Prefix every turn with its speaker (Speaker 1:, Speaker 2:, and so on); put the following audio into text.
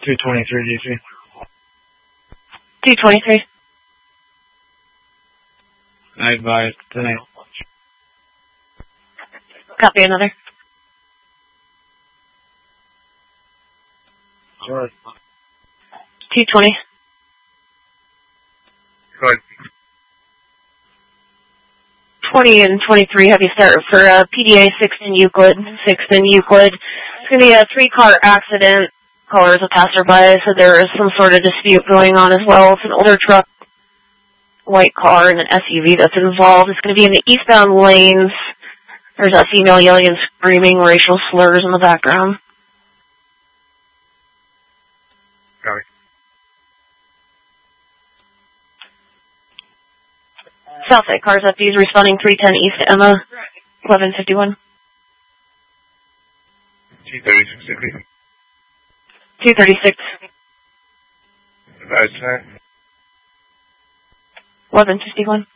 Speaker 1: 223 DC.
Speaker 2: 223.
Speaker 1: I advise tonight.
Speaker 2: Copy another.
Speaker 1: Sure.
Speaker 2: 220.
Speaker 1: Good.
Speaker 2: 20 and 23 have you start for PDA 6th and Euclid. 6th and Euclid. It's going to be a 3-car accident. Caller is a passerby, so there is some sort of dispute going on as well. It's an older truck, white car, and an SUV that's involved. It's going to be in the eastbound lanes. There's a female yelling and screaming racial slurs in the background.
Speaker 1: Got it.
Speaker 2: Southside cars up. He's responding 310 East Emma, 1151.
Speaker 1: 236.
Speaker 2: 236.
Speaker 1: Advise tonight.
Speaker 2: 1151.